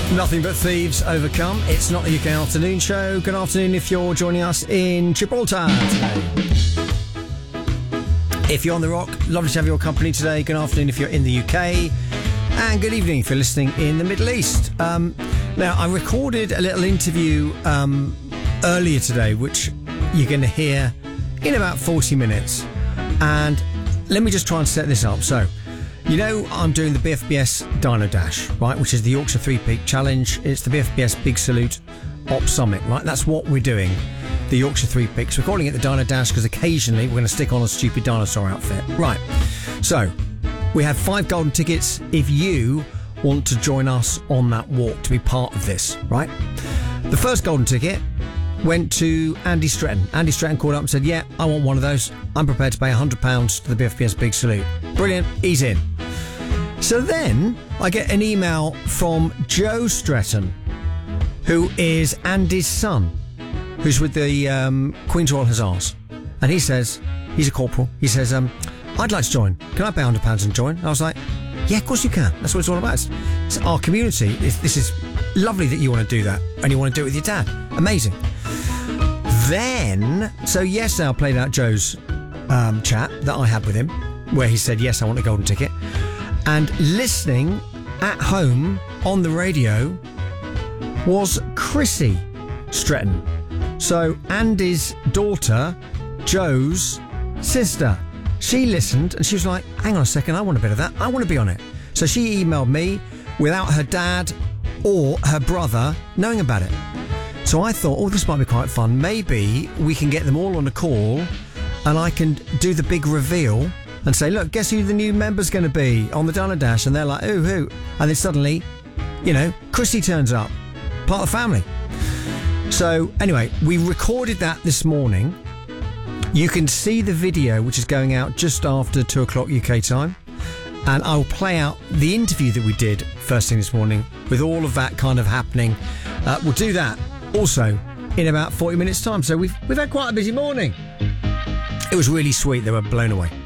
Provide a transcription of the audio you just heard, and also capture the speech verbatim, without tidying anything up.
Nothing but thieves overcome. It's not the U K afternoon show. Good afternoon if you're joining us in Gibraltar today. If you're on the Rock, lovely to have your company today. Good afternoon if you're in the U K. And good evening if you're listening in the Middle East. Um, now, I recorded a little interview um, earlier today, which you're going to hear in about forty minutes. And let me just try and set this up. So, you know, I'm doing the B F B S Dino Dash, right, which is the Yorkshire Three Peak Challenge. It's the B F B S Big Salute Op Summit, right? That's what we're doing, the Yorkshire Three Peaks. We're calling it the Dino Dash because occasionally we're going to stick on a stupid dinosaur outfit. Right. So, we have five golden tickets if you want to join us on that walk to be part of this, right? The first golden ticket went to Andy Stretton. Andy Stretton called up and said, yeah, I want one of those. I'm prepared to pay one hundred pounds to the B F B S Big Salute. Brilliant. He's in. So then I get an email from Joe Stretton, who is Andy's son, who's with the um, Queen's Royal Hussars. And he says, he's a corporal. He says, um, I'd like to join. Can I pay one hundred pounds and join? And I was like, yeah, of course you can. That's what it's all about. It's, it's our community. It's, this is lovely that you want to do that. And you want to do it with your dad. Amazing. Then, so yesterday I played out Joe's um, chat that I had with him, where he said, yes, I want a golden ticket. And listening at home on the radio was Chrissy Stretton. So Andy's daughter, Joe's sister. She listened and she was like, hang on a second, I want a bit of that. I want to be on it. So she emailed me without her dad or her brother knowing about it. So I thought, oh, this might be quite fun. Maybe we can get them all on a call and I can do the big reveal and say, look, guess who the new member's going to be on the Dino Dash? And they're like, ooh, who? And then suddenly, you know, Chrissy turns up, part of the family. So anyway, we recorded that this morning. You can see the video, which is going out just after two o'clock U K time. And I'll play out the interview that we did first thing this morning with all of that kind of happening. Uh, we'll do that also in about forty minutes time. So we've we've had quite a busy morning. It was really sweet. They were blown away.